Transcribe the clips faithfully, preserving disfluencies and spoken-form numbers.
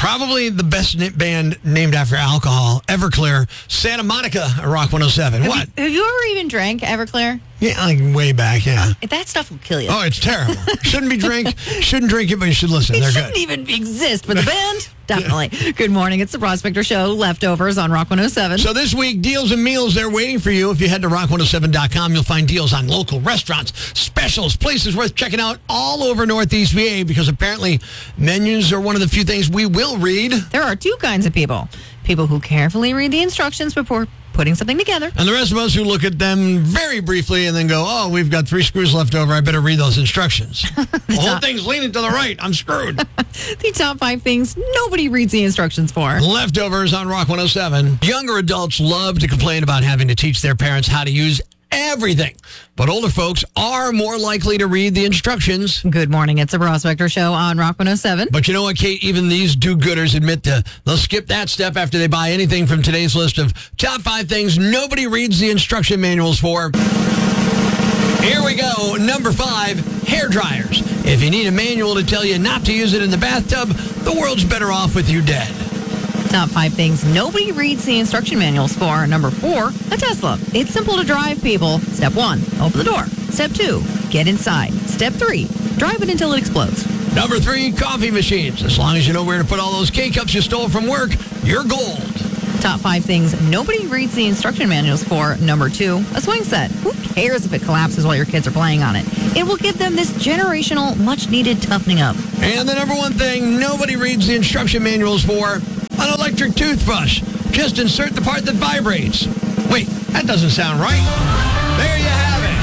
Probably the best na- band named after alcohol, Everclear, Santa Monica, Rock one oh seven. Have What? You, have you ever even drank Everclear? Yeah, like way back, yeah. That stuff will kill you. Oh, it's terrible. Shouldn't be drink. Shouldn't drink it, but you should listen. It They're shouldn't good. even exist, but the band, definitely. Good morning. It's the Prospector Show, Leftovers on Rock one oh seven. So this week, deals and meals, they're waiting for you. If you head to rock one oh seven dot com, you'll find deals on local restaurants, specials, places worth checking out all over Northeast V A, because apparently menus are one of the few things we will read. There are two kinds of people. People who carefully read the instructions before putting something together. And the rest of us who look at them very briefly and then go, oh, we've got three screws left over. I better read those instructions. the, the whole thing's leaning to the right. I'm screwed. The top five things nobody reads the instructions for. Leftovers on Rock one oh seven. Younger adults love to complain about having to teach their parents how to use everything. But older folks are more likely to read the instructions. Good morning. It's the Prospector Show on Rock one oh seven. But you know what, Kate? Even these do-gooders admit to they'll skip that step after they buy anything from today's list of top five things nobody reads the instruction manuals for. Here we go. Number five, hair dryers. If you need a manual to tell you not to use it in the bathtub, the world's better off with you dead. Top five things nobody reads the instruction manuals for. Number four, a Tesla. It's simple to drive, people. Step one, open the door. Step two, get inside. Step three, drive it until it explodes. Number three, coffee machines. As long as you know where to put all those K-cups you stole from work, you're gold. Top five things nobody reads the instruction manuals for. Number two, a swing set. Who cares if it collapses while your kids are playing on it? It will give them this generational, much-needed toughening up. And the number one thing nobody reads the instruction manuals for, an electric toothbrush. Just insert the part that vibrates. Wait, that doesn't sound right. There you have it.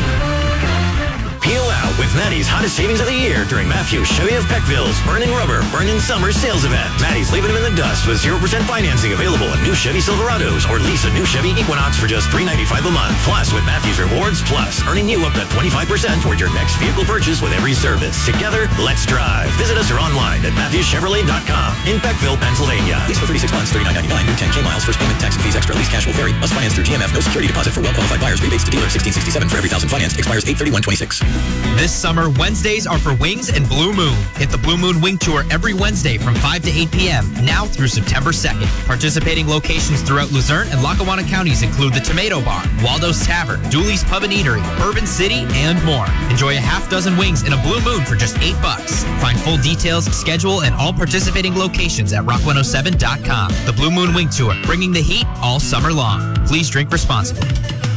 Peel out with Maddie's hottest savings of the year during Matthews Chevy of Peckville's Burning Rubber, Burning Summer sales event. Maddie's leaving them in the dust with zero percent financing available in new Chevy Silverados, or lease a new Chevy Equinox for just three hundred ninety-five dollars a month. Plus, with Matthews Rewards Plus, earning you up to twenty-five percent toward your next vehicle purchase with every service. Together, let's drive. Visit us or online at Matthews Chevrolet dot com in Peckville, Pennsylvania. Lease for thirty-six months, thirty-nine ninety-nine, new ten K miles, first payment, tax and fees extra, lease cash will vary. Must finance through G M F, no security deposit for well-qualified buyers. Rebates to dealer, sixteen sixty-seven for every thousand financed. Expires eight thirty-one twenty-six. This summer, Wednesdays are for Wings and Blue Moon. Hit the Blue Moon Wing Tour every Wednesday from five to eight p.m., now through September second. Participating locations throughout Luzerne and Lackawanna counties include the Tomato Bar, Waldo's Tavern, Dooley's Pub and Eatery, Urban City, and more. Enjoy a half dozen wings and a Blue Moon for just eight bucks. Find full details, schedule, and all participating locations at rock one oh seven dot com. The Blue Moon Wing Tour, bringing the heat all summer long. Please drink responsibly.